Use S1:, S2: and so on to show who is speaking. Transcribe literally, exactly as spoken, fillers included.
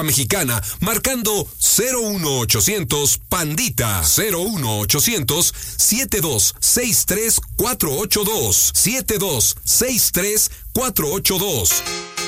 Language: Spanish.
S1: Mexicana, marcando cero uno ochocientos Pandita, cero uno ochocientos setenta y dos sesenta y tres cuatrocientos ochenta y dos, setenta y dos sesenta y tres cuatrocientos ochenta y dos.